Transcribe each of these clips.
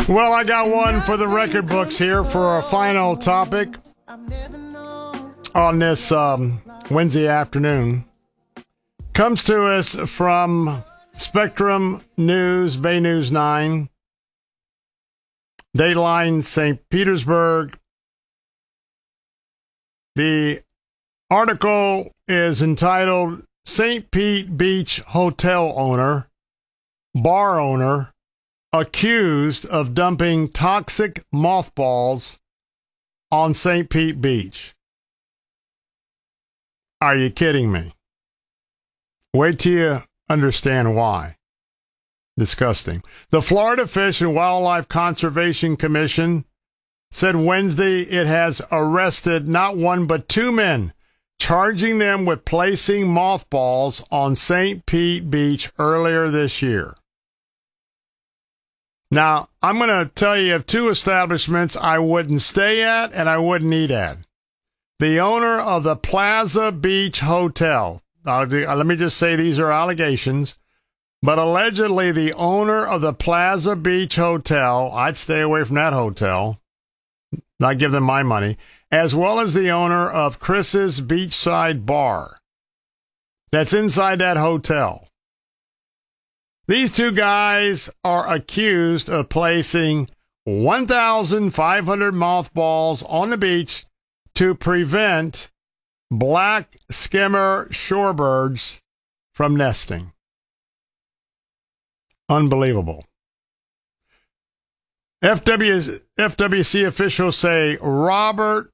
Well, I got one for the record books here for a final topic on this Wednesday afternoon. Comes to us from Spectrum News, Bay News 9, Dateline St. Petersburg. The article is entitled St. Pete Beach Hotel Owner, Bar Owner, Accused of Dumping Toxic Mothballs on St. Pete Beach. Are you kidding me? Wait till you understand why. Disgusting. The Florida Fish and Wildlife Conservation Commission said Wednesday it has arrested not one but two men, charging them with placing mothballs on St. Pete Beach earlier this year. Now, I'm going to tell you of two establishments I wouldn't stay at and I wouldn't eat at. The owner of the Plaza Beach Hotel. Let me just say these are allegations. But allegedly, the owner of the Plaza Beach Hotel, I'd stay away from that hotel, not give them my money, as well as the owner of Chris's Beachside Bar. That's inside that hotel. These two guys are accused of placing 1,500 mothballs on the beach to prevent black skimmer shorebirds from nesting. Unbelievable. FWC officials say Robert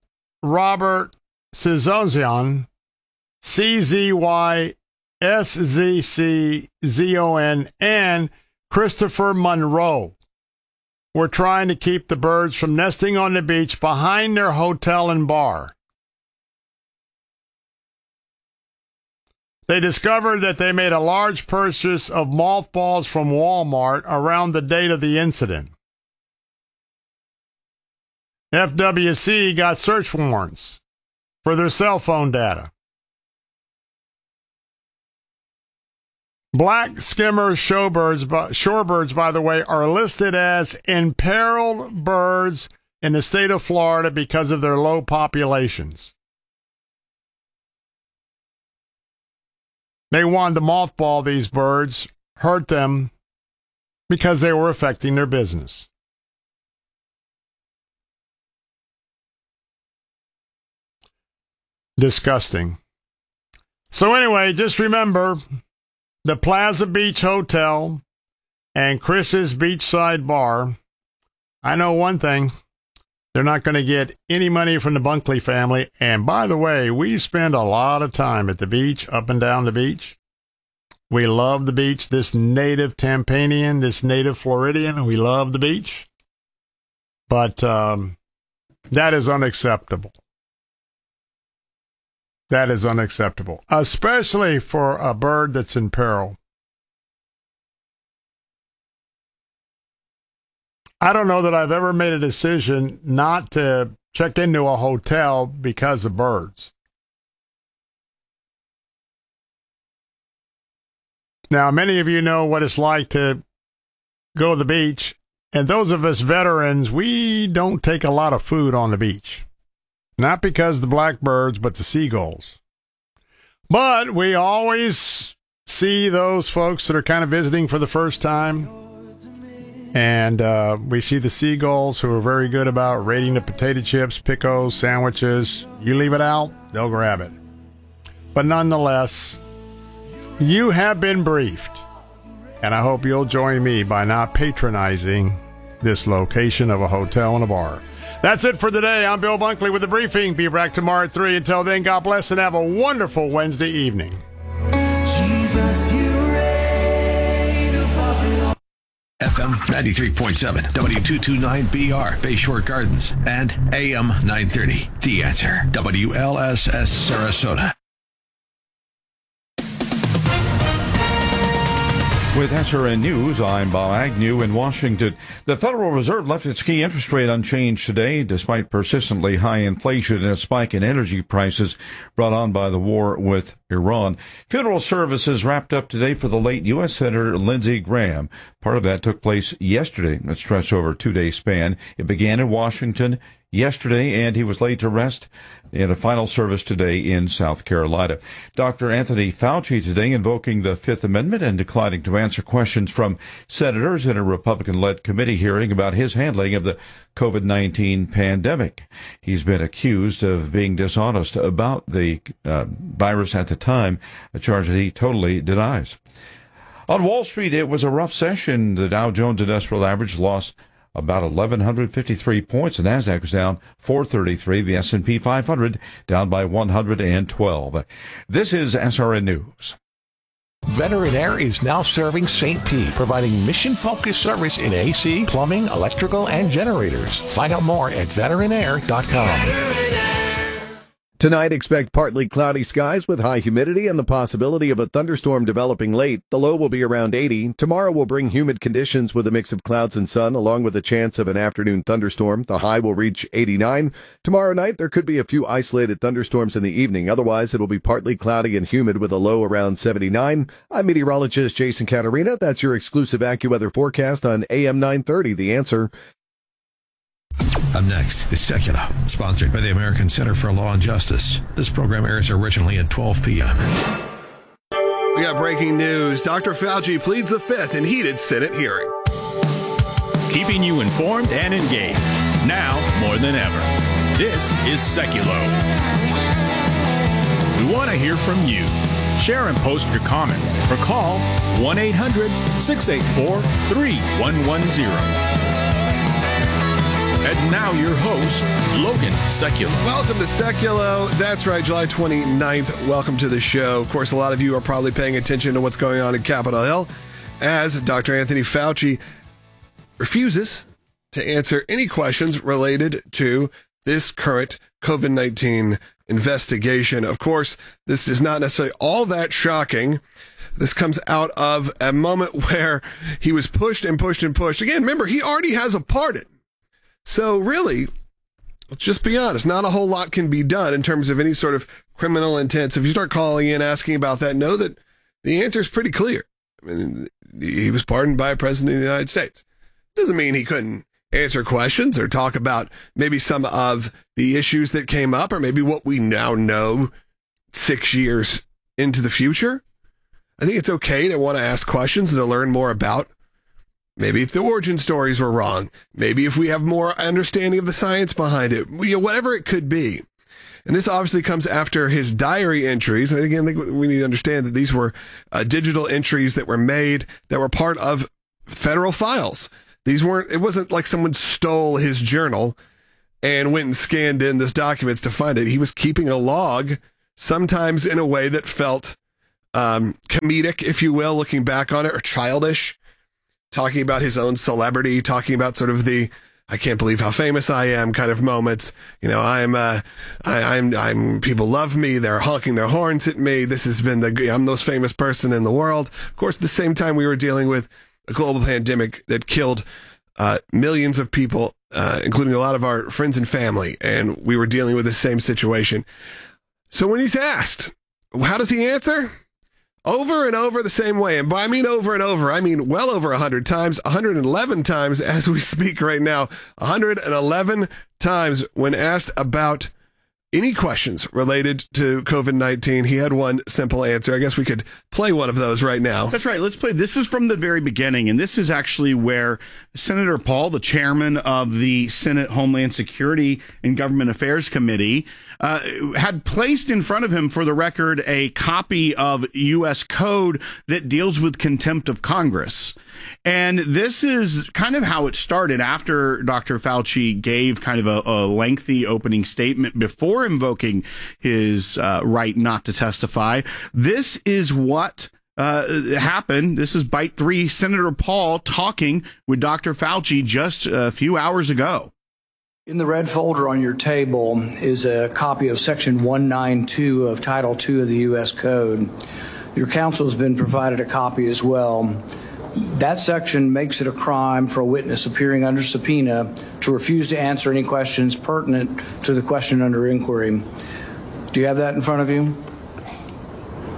Czizon, CZYSZCZON, and Christopher Monroe were trying to keep the birds from nesting on the beach behind their hotel and bar. They discovered that they made a large purchase of mothballs from Walmart around the date of the incident. FWC got search warrants for their cell phone data. Black skimmer shorebirds, by the way, are listed as imperiled birds in the state of Florida because of their low populations. They wanted to mothball these birds, hurt them, because they were affecting their business. Disgusting. So anyway, just remember, the Plaza Beach Hotel and Chris's Beachside Bar, I know one thing, they're not going to get any money from the Bunkley family. And by the way, we spend a lot of time at the beach, up and down the beach. We love the beach. This native Tampanian, this native Floridian, we love the beach. But that is unacceptable. That is unacceptable, especially for a bird that's in peril. I don't know that I've ever made a decision not to check into a hotel because of birds. Now, many of you know what it's like to go to the beach, and those of us veterans, we don't take a lot of food on the beach. Not because of the blackbirds, but the seagulls. But we always see those folks that are kind of visiting for the first time. And we see the seagulls who are very good about raiding the potato chips, picos, sandwiches. You leave it out, they'll grab it. But nonetheless, you have been briefed. And I hope you'll join me by not patronizing this location of a hotel and a bar. That's it for today. I'm Bill Bunkley with the briefing. Be back tomorrow at 3. Until then, God bless and have a wonderful Wednesday evening. Jesus, you reign above it all. FM 93.7, W229BR, Bayshore Gardens, and AM 930. The Answer, WLSS Sarasota. With SRN News, I'm Bob Agnew in Washington. The Federal Reserve left its key interest rate unchanged today, despite persistently high inflation and a spike in energy prices brought on by the war with Iran. Funeral services wrapped up today for the late U.S. Senator Lindsey Graham. Part of that took place yesterday. It stretched over a 2-day span. It began in Washington yesterday, and he was laid to rest in a final service today in South Carolina. Dr. Anthony Fauci today invoking the Fifth Amendment and declining to answer questions from senators in a Republican-led committee hearing about his handling of the COVID-19 pandemic. He's been accused of being dishonest about the virus at the time, a charge that he totally denies. On Wall Street, it was a rough session. The Dow Jones Industrial Average lost about 1,153 points. The Nasdaq was down 433. The S&P 500 down by 112. This is SRN News. Veteran Air is now serving St. Pete, providing mission-focused service in AC, plumbing, electrical, and generators. Find out more at veteranair.com. Tonight, expect partly cloudy skies with high humidity and the possibility of a thunderstorm developing late. The low will be around 80. Tomorrow will bring humid conditions with a mix of clouds and sun, along with a chance of an afternoon thunderstorm. The high will reach 89. Tomorrow night, there could be a few isolated thunderstorms in the evening. Otherwise, it'll be partly cloudy and humid with a low around 79. I'm meteorologist Jason Caterina. That's your exclusive AccuWeather forecast on AM 930, The Answer. Up next, The Secular, sponsored by the American Center for Law and Justice. This program airs originally at 12 p.m. We got breaking news. Dr. Fauci pleads the Fifth in heated Senate hearing. Keeping you informed and engaged, now more than ever. This is Seculo. We want to hear from you. Share and post your comments or call 1-800-684-3110. And now your host, Logan Seculo. Welcome to Seculo. That's right, July 29th. Welcome to the show. Of course, a lot of you are probably paying attention to what's going on in Capitol Hill as Dr. Anthony Fauci refuses to answer any questions related to this current COVID-19 investigation. Of course, this is not necessarily all that shocking. This comes out of a moment where he was pushed and pushed and pushed. Again, remember, he already has a pardon. So really, let's just be honest, not a whole lot can be done in terms of any sort of criminal intent. So if you start calling in, asking about that, know that the answer is pretty clear. I mean, he was pardoned by a president of the United States. Doesn't mean he couldn't answer questions or talk about maybe some of the issues that came up or maybe what we now know 6 years into the future. I think it's okay to want to ask questions and to learn more about maybe if the origin stories were wrong, maybe if we have more understanding of the science behind it, whatever it could be. And this obviously comes after his diary entries. And again, I think we need to understand that these were digital entries that were made that were part of federal files. It wasn't like someone stole his journal and went and scanned in this documents to find it. He was keeping a log, sometimes in a way that felt comedic, if you will, looking back on it, or childish. Talking about his own celebrity, talking about sort of the "I can't believe how famous I am" kind of moments. You know, I'm people love me. They're honking their horns at me. This has been I'm the most famous person in the world. Of course, at the same time, we were dealing with a global pandemic that killed millions of people, including a lot of our friends and family, and we were dealing with the same situation. So when he's asked, how does he answer? Over and over the same way. And by I mean over and over, I mean well over 100 times, 111 times as we speak right now. 111 times when asked about any questions related to COVID-19. He had one simple answer. I guess we could play one of those right now. That's right. Let's play. This is from the very beginning, and this is actually where Senator Paul, the chairman of the Senate Homeland Security and Government Affairs Committee, had placed in front of him, for the record, a copy of U.S. code that deals with contempt of Congress. And this is kind of how it started after Dr. Fauci gave kind of a lengthy opening statement before invoking his right not to testify. This is what happened. This is Bite 3, Senator Paul talking with Dr. Fauci just a few hours ago. In the red folder on your table is a copy of Section 192 of Title II of the U.S. Code. Your counsel has been provided a copy as well. That section makes it a crime for a witness appearing under subpoena to refuse to answer any questions pertinent to the question under inquiry. Do you have that in front of you?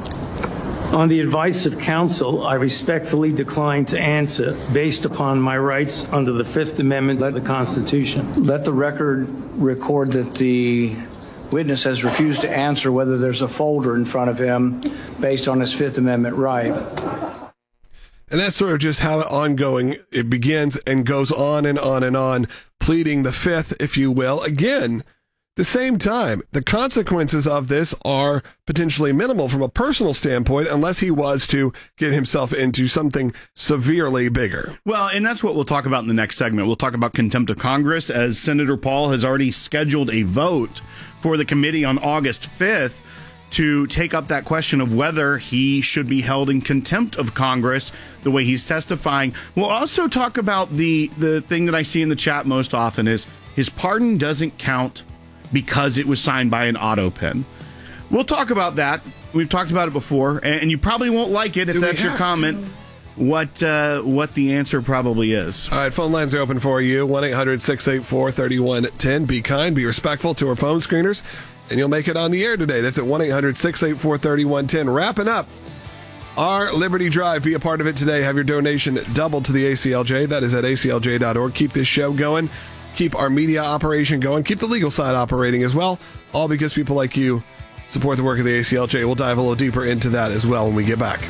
On the advice of counsel, I respectfully decline to answer based upon my rights under the Fifth Amendment of the Constitution. Let the record record that the witness has refused to answer whether there's a folder in front of him based on his Fifth Amendment right. And that's sort of just how ongoing it begins and goes on and on and on, pleading the fifth, if you will. Again, the same time, the consequences of this are potentially minimal from a personal standpoint, unless he was to get himself into something severely bigger. Well, and that's what we'll talk about in the next segment. We'll talk about contempt of Congress, as Senator Paul has already scheduled a vote for the committee on August 5th to take up that question of whether he should be held in contempt of Congress the way he's testifying. We'll also talk about the thing that I see in the chat most often is his pardon doesn't count because it was signed by an auto pen. We'll talk about that. We've talked about it before, and you probably won't like it if that's your comment. What the answer probably is. All right, phone lines are open for you. 1-800-684-3110. Be kind, be respectful to our phone screeners, and you'll make it on the air today. That's at 1-800-684-3110. Wrapping up our Liberty Drive. Be a part of it today. Have your donation doubled to the ACLJ. That is at aclj.org. Keep this show going. Keep our media operation going. Keep the legal side operating as well. All because people like you support the work of the ACLJ. We'll dive a little deeper into that as well when we get back.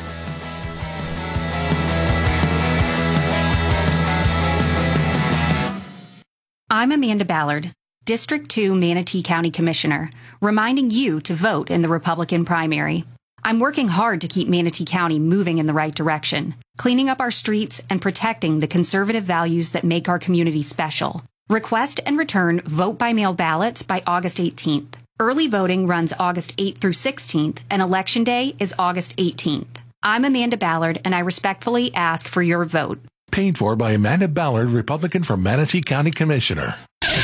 I'm Amanda Ballard, District 2 Manatee County Commissioner, reminding you to vote in the Republican primary. I'm working hard to keep Manatee County moving in the right direction, cleaning up our streets and protecting the conservative values that make our community special. Request and return vote-by-mail ballots by August 18th. Early voting runs August 8th through 16th, and Election Day is August 18th. I'm Amanda Ballard, and I respectfully ask for your vote. Paid for by Amanda Ballard, Republican from Manatee County Commissioner.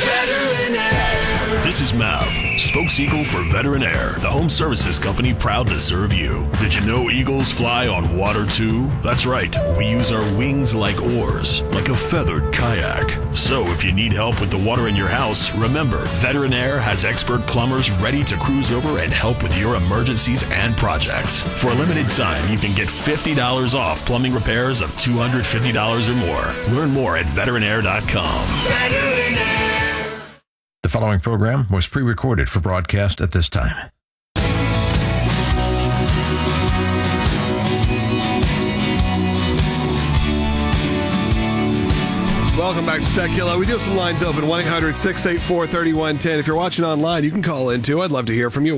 This is Mav, spokes-eagle for Veteran Air, the home services company proud to serve you. Did you know eagles fly on water too? That's right, we use our wings like oars, like a feathered kayak. So if you need help with the water in your house, remember, Veteran Air has expert plumbers ready to cruise over and help with your emergencies and projects. For a limited time, you can get $50 off plumbing repairs of $250 or more. Learn more at veteranair.com. Veteran Air. The following program was pre-recorded for broadcast at this time. Welcome back to Secular. We do have some lines open, 1-800-684-3110. If you're watching online, you can call in too. I'd love to hear from you,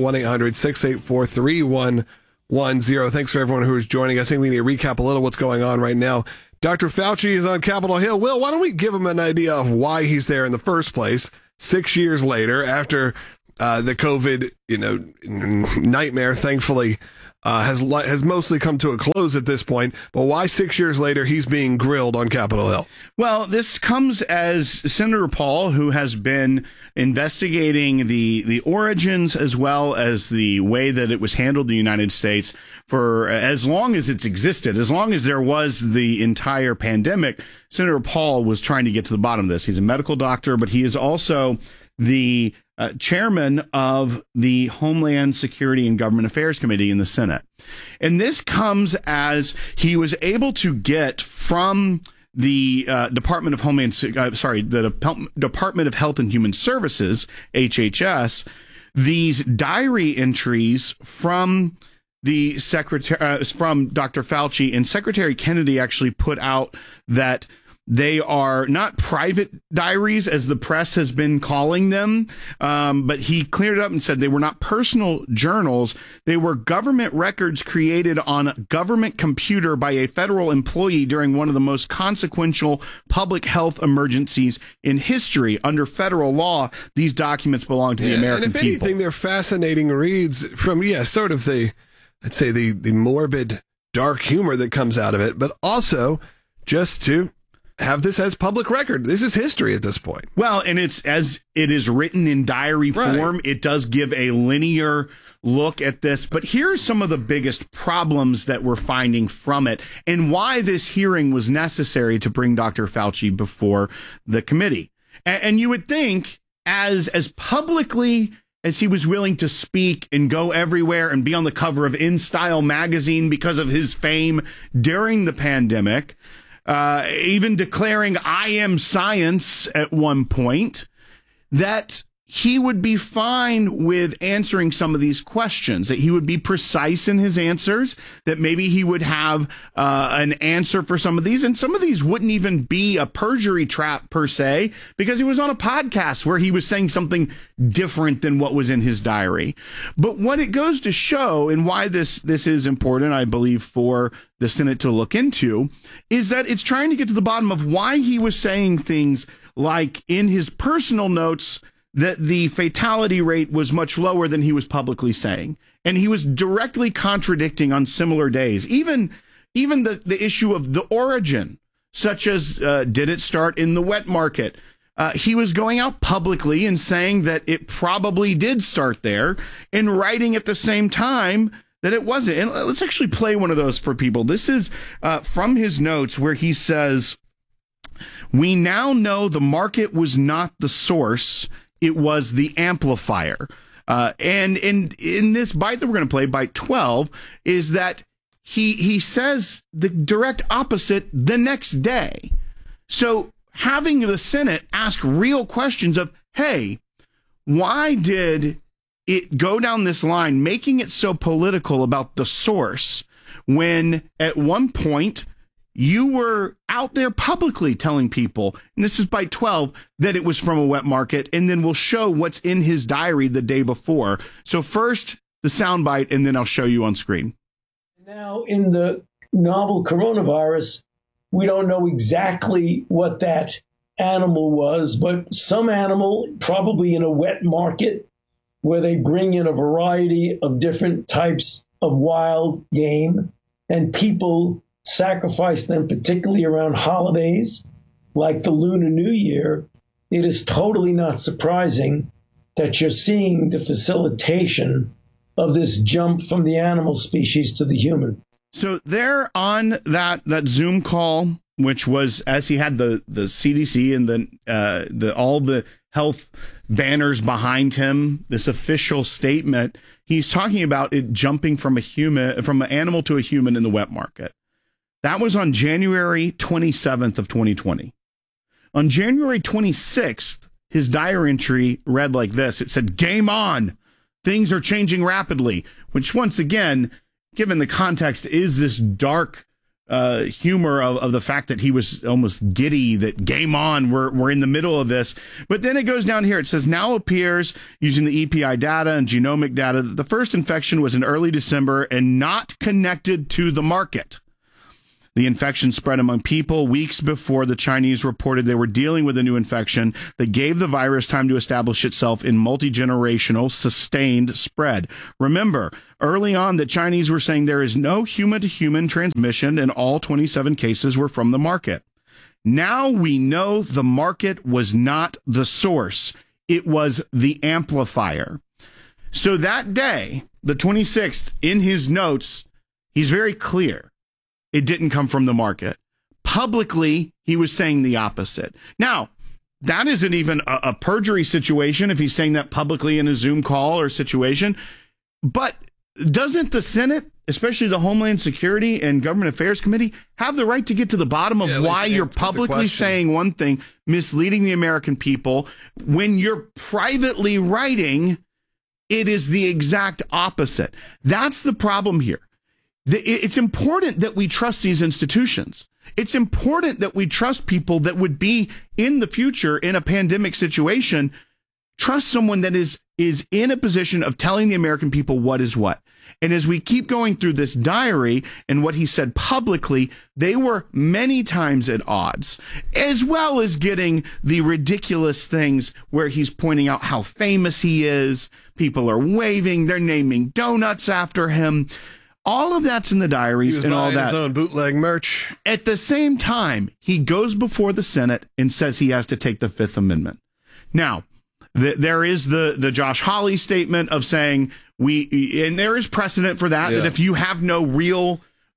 1-800-684-3110. Thanks for everyone who is joining us. I think we need to recap a little what's going on right now. Dr. Fauci is on Capitol Hill. Will, why don't we give him an idea of why he's there in the first place? 6 years later, after the COVID, nightmare, thankfully, has mostly come to a close at this point. But why 6 years later he's being grilled on Capitol Hill? Well, this comes as Senator Paul, who has been investigating the origins as well as the way that it was handled in the United States for as long as it's existed, as long as there was the entire pandemic. Senator Paul was trying to get to the bottom of this. He's a medical doctor, but he is also the chairman of the Homeland Security and Government Affairs Committee in the Senate. And this comes as he was able to get from the Department of the Department of Health and Human Services, HHS, these diary entries from the secretary, from Dr. Fauci, and Secretary Kennedy actually put out that they are not private diaries, as the press has been calling them, but he cleared it up and said they were not personal journals. They were government records created on a government computer by a federal employee during one of the most consequential public health emergencies in history. Under federal law, these documents belong to the American people. And if people. anything, they're fascinating reads from, sort of the morbid, dark humor that comes out of it, but also just to have this as public record. This is history at this point. Well, and it's as it is written in diary form. It does give a linear look at this. But here's some of the biggest problems that we're finding from it and why this hearing was necessary to bring Dr. Fauci before the committee. And you would think as publicly as he was willing to speak and go everywhere and be on the cover of InStyle magazine because of his fame during the pandemic, even declaring I am science at one point, that he would be fine with answering some of these questions, that he would be precise in his answers, that maybe he would have an answer for some of these. And some of these wouldn't even be a perjury trap per se, because he was on a podcast where he was saying something different than what was in his diary. But what it goes to show, and why this is important, I believe, for the Senate to look into, is that it's trying to get to the bottom of why he was saying things like in his personal notes that the fatality rate was much lower than he was publicly saying. And he was directly contradicting on similar days. Even the issue of the origin, such as did it start in the wet market? He was going out publicly and saying that it probably did start there, and writing at the same time that it wasn't. And let's actually play one of those for people. This is from his notes, where he says, "We now know the market was not the source. It was the amplifier." And in this bite that we're going to play, bite 12, is that he says the direct opposite the next day. So having the Senate ask real questions of, hey, why did it go down this line, making it so political about the source, when at one point you were out there publicly telling people, and this is bite 12, that it was from a wet market, and then we'll show what's in his diary the day before. So first, the sound bite, and then I'll show you on screen. Now, in the novel coronavirus, we don't know exactly what that animal was, but some animal, probably in a wet market, where they bring in a variety of different types of wild game, and people sacrifice them, particularly around holidays like the Lunar New Year. It is totally not surprising that you're seeing the facilitation of this jump from the animal species to the human. So there on that Zoom call, which was as he had the CDC and the all the health banners behind him, this official statement, he's talking about it jumping from an animal to a human in the wet market. That was on January 27th of 2020. On January 26th, his diary entry read like this. It said, "Game on. Things are changing rapidly," which once again, given the context, is this dark humor of the fact that he was almost giddy, that game on, we're in the middle of this. But then it goes down here. It says, "Now appears using the EPI data and genomic data that the first infection was in early December and not connected to the market. The infection spread among people weeks before the Chinese reported they were dealing with a new infection that gave the virus time to establish itself in multi-generational sustained spread." Remember, early on, the Chinese were saying there is no human-to-human transmission, and all 27 cases were from the market. Now we know the market was not the source. It was the amplifier. So that day, the 26th, in his notes, he's very clear. It didn't come from the market. Publicly, he was saying the opposite. Now, that isn't even a perjury situation if he's saying that publicly in a Zoom call or situation. But doesn't the Senate, especially the Homeland Security and Government Affairs Committee, have the right to get to the bottom of why you're publicly saying one thing, misleading the American people, when you're privately writing it is the exact opposite? That's the problem here. It's important that we trust these institutions. It's important that we trust people that would be in the future in a pandemic situation. Trust someone that is in a position of telling the American people what is what. And as we keep going through this diary and what he said publicly, they were many times at odds, as well as getting the ridiculous things where he's pointing out how famous he is. People are waving, they're naming donuts after him. All of that's in the diaries and all that. His own bootleg merch. At the same time, he goes before the Senate and says he has to take the Fifth Amendment. Now, there is the Josh Hawley statement of saying and there is precedent for that, that if you have no real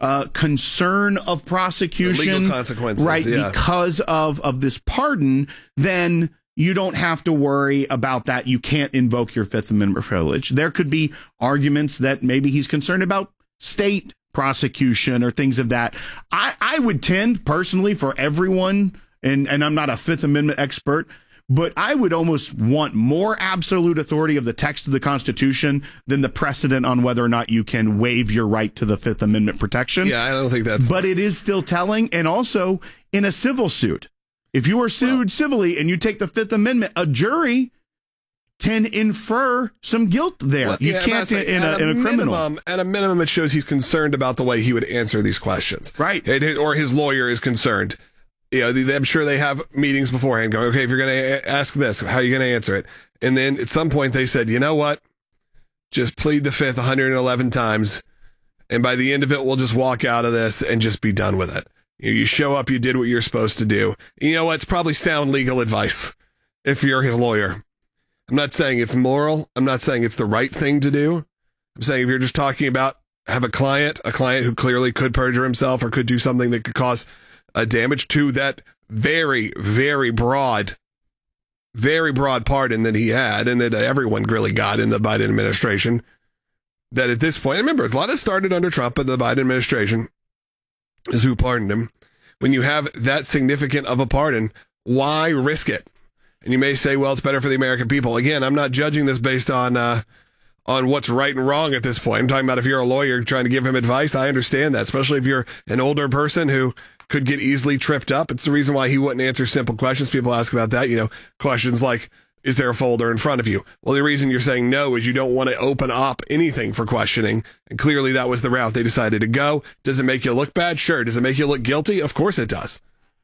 concern of prosecution, legal consequences, right, because of this pardon, then you don't have to worry about that. You can't invoke your Fifth Amendment privilege. There could be arguments that maybe he's concerned about state prosecution or things of that. I would tend personally for everyone, and I'm not a Fifth Amendment expert, but I would almost want more absolute authority of the text of the Constitution than the precedent on whether or not you can waive your right to the Fifth Amendment protection. Yeah, I don't think that's... But it is still telling, and also in a civil suit. If you are sued civilly and you take the Fifth Amendment, a jury can infer some guilt there. Well, you can't in a criminal. At a minimum, it shows he's concerned about the way he would answer these questions. Right. Or his lawyer is concerned. I'm sure they have meetings beforehand going, okay, if you're going to ask this, how are you going to answer it? And then at some point they said, you know what? Just plead the Fifth 111 times. And by the end of it, we'll just walk out of this and just be done with it. You show up, you did what you're supposed to do. You know what? It's probably sound legal advice if you're his lawyer. I'm not saying it's moral. I'm not saying it's the right thing to do. I'm saying if you're just talking about have a client who clearly could perjure himself or could do something that could cause a damage to that very, very broad pardon that he had and that everyone really got in the Biden administration, that at this point, remember, a lot of it started under Trump, but the Biden administration is who pardoned him. When you have that significant of a pardon, why risk it? And you may say, well, it's better for the American people. Again, I'm not judging this based on what's right and wrong at this point. I'm talking about if you're a lawyer trying to give him advice, I understand that, especially if you're an older person who could get easily tripped up. It's the reason why he wouldn't answer simple questions. People ask about that, questions like, is there a folder in front of you? Well, the reason you're saying no is you don't want to open up anything for questioning. And clearly that was the route they decided to go. Does it make you look bad? Sure. Does it make you look guilty? Of course it does.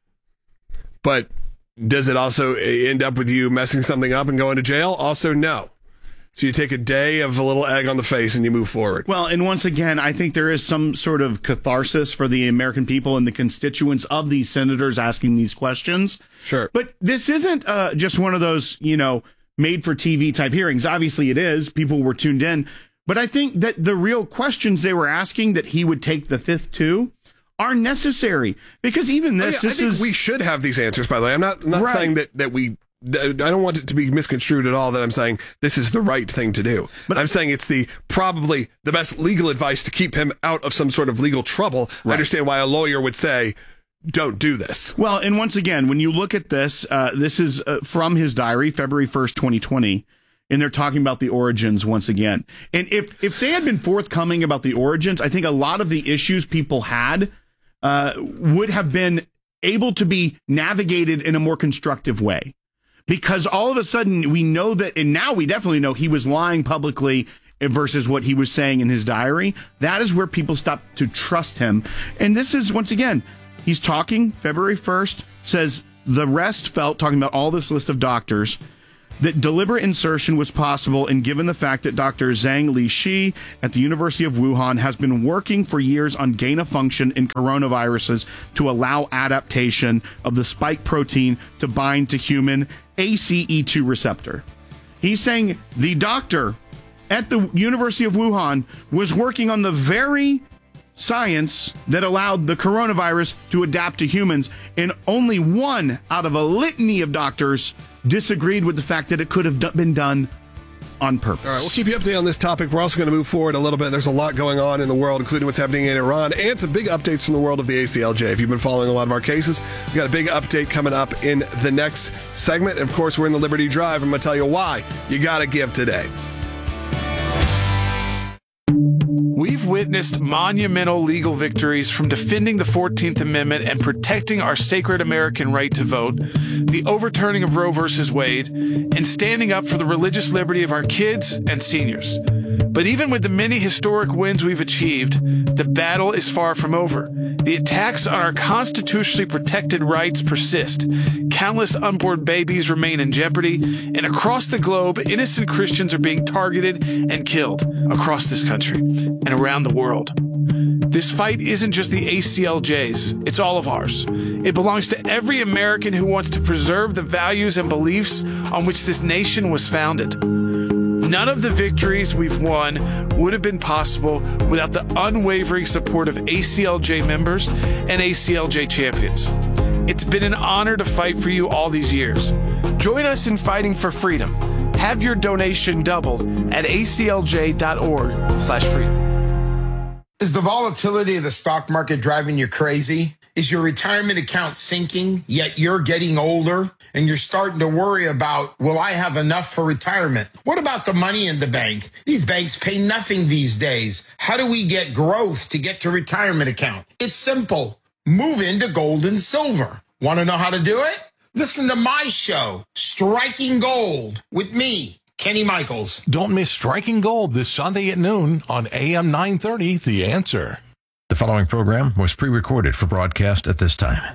But does it also end up with you messing something up and going to jail? Also, no. So you take a day of a little egg on the face and you move forward. Well, and once again, I think there is some sort of catharsis for the American people and the constituents of these senators asking these questions. Sure. But this isn't just one of those, made for TV type hearings. Obviously it is. People were tuned in. But I think that the real questions they were asking that he would take the Fifth to are necessary. Because even this, I think we should have these answers, by the way. I'm not right. Saying that we... I don't want it to be misconstrued at all that I'm saying this is the right thing to do. But I'm saying it's probably the best legal advice to keep him out of some sort of legal trouble. Right. I understand why a lawyer would say, don't do this. Well, and once again, when you look at this, this is from his diary, February 1st, 2020, and they're talking about the origins once again. And if they had been forthcoming about the origins, I think a lot of the issues people had would have been able to be navigated in a more constructive way. Because all of a sudden we know that, and now we definitely know he was lying publicly versus what he was saying in his diary. That is where people stopped to trust him. And this is, once again, he's talking February 1st, says the rest felt, talking about all this list of doctors, that deliberate insertion was possible, and given the fact that Dr. Zhang Lishi at the University of Wuhan has been working for years on gain of function in coronaviruses to allow adaptation of the spike protein to bind to human ACE2 receptor. He's saying the doctor at the University of Wuhan was working on the very science that allowed the coronavirus to adapt to humans, and only one out of a litany of doctors disagreed with the fact that it could have been done on purpose. All right, we'll keep you updated on this topic. We're also going to move forward a little bit. There's a lot going on in the world, including what's happening in Iran, and some big updates from the world of the ACLJ. If you've been following a lot of our cases, we've got a big update coming up in the next segment. And of course, we're in the Liberty Drive. I'm going to tell you why you got to give today. We've witnessed monumental legal victories from defending the 14th Amendment and protecting our sacred American right to vote, the overturning of Roe v. Wade, and standing up for the religious liberty of our kids and seniors. But even with the many historic wins we've achieved, the battle is far from over. The attacks on our constitutionally protected rights persist. Countless unborn babies remain in jeopardy, and across the globe, innocent Christians are being targeted and killed across this country and around the world. This fight isn't just the ACLJ's, it's all of ours. It belongs to every American who wants to preserve the values and beliefs on which this nation was founded. None of the victories we've won would have been possible without the unwavering support of ACLJ members and ACLJ champions. It's been an honor to fight for you all these years. Join us in fighting for freedom. Have your donation doubled at aclj.org/freedom. Is the volatility of the stock market driving you crazy? Is your retirement account sinking, yet you're getting older and you're starting to worry about, will I have enough for retirement? What about the money in the bank? These banks pay nothing these days. How do we get growth to get to retirement account? It's simple. Move into gold and silver. Want to know how to do it? Listen to my show, Striking Gold, with me, Kenny Michaels. Don't miss Striking Gold this Sunday at noon on AM 930, The Answer. The following program was pre-recorded for broadcast at this time.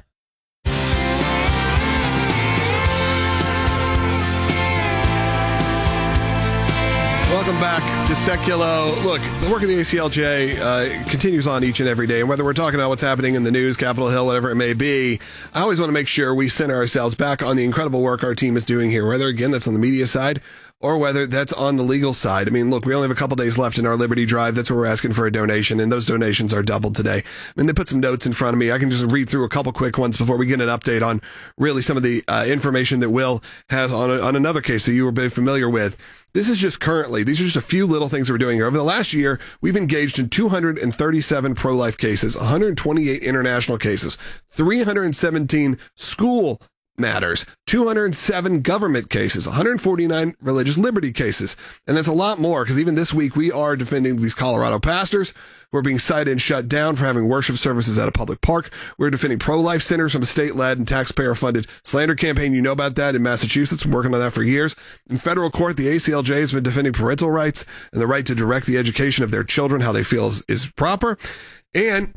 Welcome back to Seculo. Look, the work of the ACLJ continues on each and every day. And whether we're talking about what's happening in the news, Capitol Hill, whatever it may be, I always want to make sure we center ourselves back on the incredible work our team is doing here, whether, again, that's on the media side or whether that's on the legal side. I mean, look, we only have a couple days left in our Liberty Drive. That's where we're asking for a donation, and those donations are doubled today. I mean, they put some notes in front of me. I can just read through a couple quick ones before we get an update on really some of the information that Will has on another case that you were very familiar with. This is just currently, these are just a few little things we're doing here. Over the last year, we've engaged in 237 pro-life cases, 128 international cases, 317 school matters, 207 government cases, 149 religious liberty cases. And that's a lot more because even this week we are defending these Colorado pastors who are being cited and shut down for having worship services at a public park. We're defending pro-life centers from a state-led and taxpayer-funded slander campaign. You know about that in Massachusetts. We're working on that for years. In federal court, the ACLJ has been defending parental rights and the right to direct the education of their children how they feel is proper. And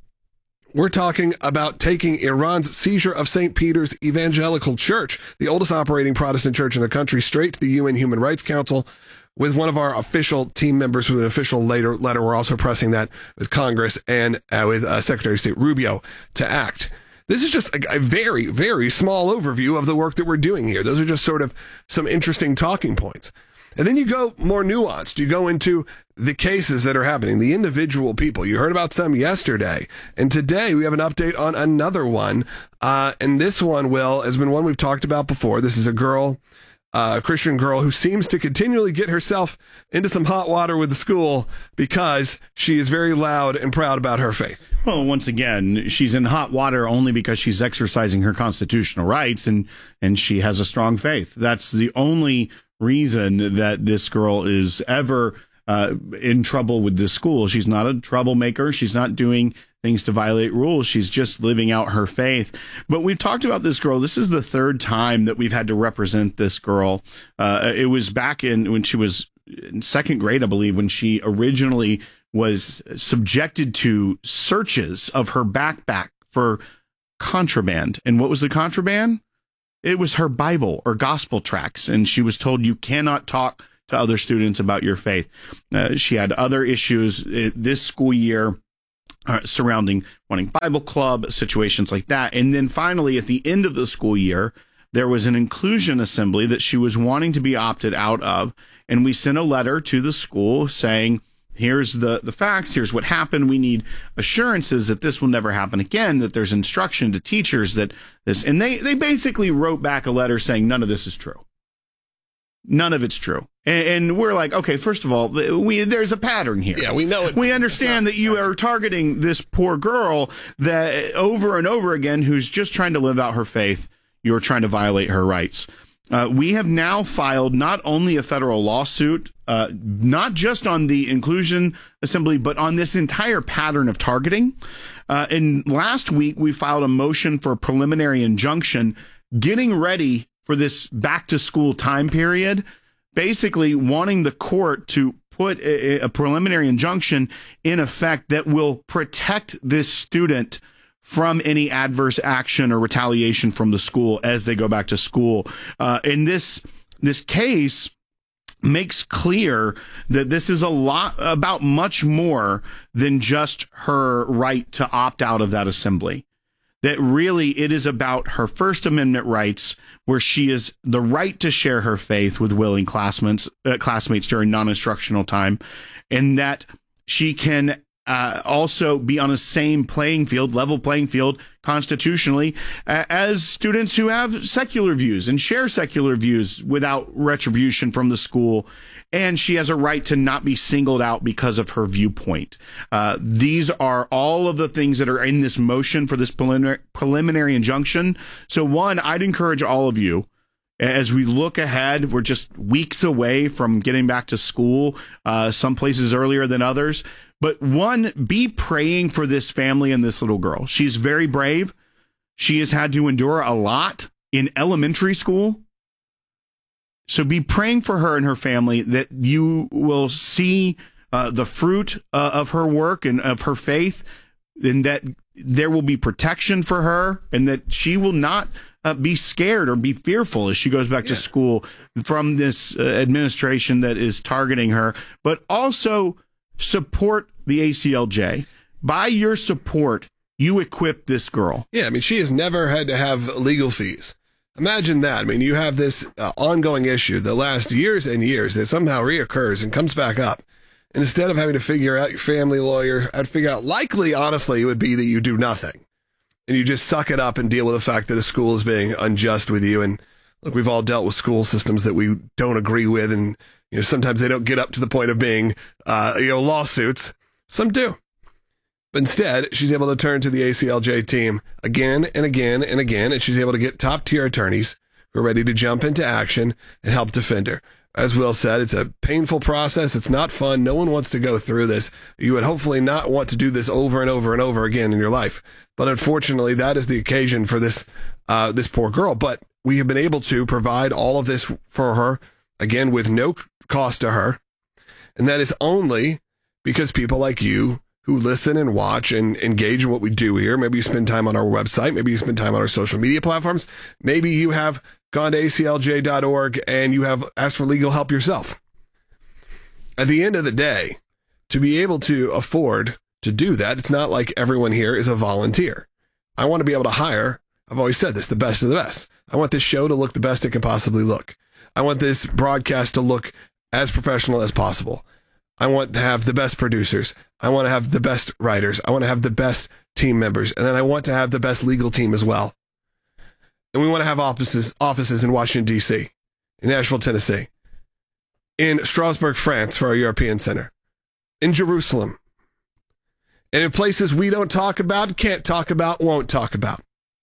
we're talking about taking Iran's seizure of St. Peter's Evangelical Church, the oldest operating Protestant church in the country, straight to the UN Human Rights Council with one of our official team members with an official letter. We're also pressing that with Congress and with Secretary of State Rubio to act. This is just a very, very small overview of the work that we're doing here. Those are just sort of some interesting talking points. And then you go more nuanced. You go into the cases that are happening, the individual people. You heard about some yesterday. And today we have an update on another one. And this one, Will, has been one we've talked about before. This is a girl, a Christian girl who seems to continually get herself into some hot water with the school because she is very loud and proud about her faith. Well, once again, she's in hot water only because she's exercising her constitutional rights and she has a strong faith. That's the only reason that this girl is ever in trouble with this school. She's not a troublemaker. She's not doing things to violate rules. She's just living out her faith. But we've talked about this girl. This is the third time that we've had to represent this girl. It was back when she was in second grade, I believe, when she originally was subjected to searches of her backpack for contraband. And what was the contraband? It was her Bible or gospel tracts, and she was told you cannot talk to other students about your faith. She had other issues this school year surrounding wanting Bible club, situations like that. And then finally, at the end of the school year, there was an inclusion assembly that she was wanting to be opted out of, and we sent a letter to the school saying, here's the facts. Here's what happened. We need assurances that this will never happen again, that there's instruction to teachers that this, and they basically wrote back a letter saying none of this is true. None of it's true. And we're like, okay, first of all, there's a pattern here. Yeah, we know it. We understand that you are targeting this poor girl that over and over again, who's just trying to live out her faith. You're trying to violate her rights. We have now filed not only a federal lawsuit, not just on the inclusion assembly, but on this entire pattern of targeting. And last week, we filed a motion for a preliminary injunction, getting ready for this back to school time period, basically wanting the court to put a preliminary injunction in effect that will protect this student from any adverse action or retaliation from the school as they go back to school. And this case makes clear that this is a lot about much more than just her right to opt out of that assembly. That really it is about her First Amendment rights, where she has the right to share her faith with willing classmates during non-instructional time, and that she can also be on the same playing field, level playing field constitutionally as students who have secular views and share secular views without retribution from the school. And she has a right to not be singled out because of her viewpoint. These are all of the things that are in this motion for this preliminary injunction. So one, I'd encourage all of you, as we look ahead, we're just weeks away from getting back to school, some places earlier than others. But one, be praying for this family and this little girl. She's very brave. She has had to endure a lot in elementary school. So be praying for her and her family that you will see the fruit of her work and of her faith, and that there will be protection for her, and that she will not be scared or be fearful as she goes back to school from this administration that is targeting her. But also support the ACLJ. By your support, you equip this girl. Yeah, I mean, she has never had to have legal fees. Imagine that. I mean, you have this ongoing issue that lasts years and years that somehow reoccurs and comes back up. And instead of having to figure out your family lawyer, I'd figure out, likely, honestly, it would be that you do nothing. And you just suck it up and deal with the fact that a school is being unjust with you. And look, we've all dealt with school systems that we don't agree with. And, sometimes they don't get up to the point of being, lawsuits. Some do. But instead, she's able to turn to the ACLJ team again and again and again, and she's able to get top-tier attorneys who are ready to jump into action and help defend her. As Will said, it's a painful process. It's not fun. No one wants to go through this. You would hopefully not want to do this over and over and over again in your life. But unfortunately, that is the occasion for this poor girl. But we have been able to provide all of this for her, again, with no cost to her. And that is only because people like you who listen and watch and engage in what we do here. Maybe you spend time on our website. Maybe you spend time on our social media platforms. Maybe you have gone to aclj.org and you have asked for legal help yourself. At the end of the day, to be able to afford to do that, it's not like everyone here is a volunteer. I want to be able to hire, I've always said this, the best of the best. I want this show to look the best it can possibly look. I want this broadcast to look as professional as possible. I want to have the best producers. I want to have the best writers. I want to have the best team members. And then I want to have the best legal team as well. And we want to have offices in Washington, D.C., in Nashville, Tennessee, in Strasbourg, France for our European Center, in Jerusalem, and in places we don't talk about, can't talk about, won't talk about.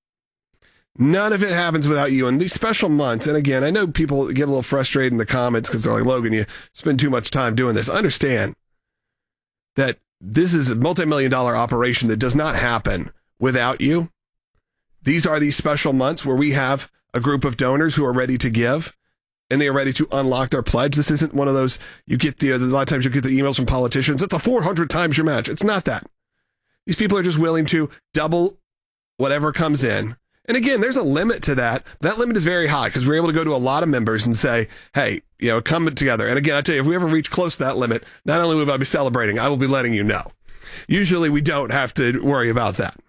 None of it happens without you. And these special months, and again, I know people get a little frustrated in the comments because they're like, Logan, you spend too much time doing this. Understand that this is a multi-million-dollar operation that does not happen without you. These are these special months where we have a group of donors who are ready to give, and they are ready to unlock their pledge. This isn't one of those, a lot of times you get the emails from politicians, it's a 400 times your match. It's not that. These people are just willing to double whatever comes in. And again, there's a limit to that. That limit is very high because we're able to go to a lot of members and say, hey, come together. And again, I tell you, if we ever reach close to that limit, not only will I be celebrating, I will be letting you know. Usually we don't have to worry about that.